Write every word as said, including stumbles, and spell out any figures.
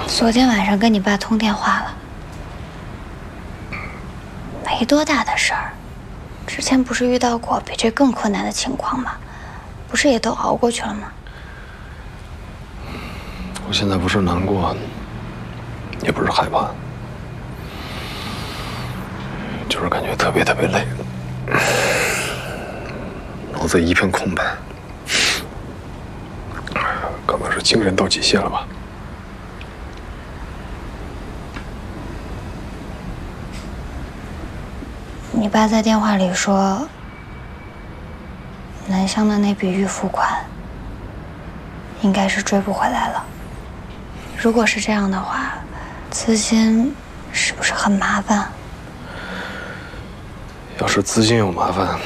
昨天晚上跟你爸通电话了，没多大的事儿。之前不是遇到过比这更困难的情况吗？不是也都熬过去了吗？ 我现在不是难过，也不是害怕，就是感觉特别特别累，脑子一片空白，可能是精神到极限了吧。 你爸在电话里说，南湘的那笔预付款应该是追不回来了。如果是这样的话，资金是不是很麻烦？ 要是资金有麻烦，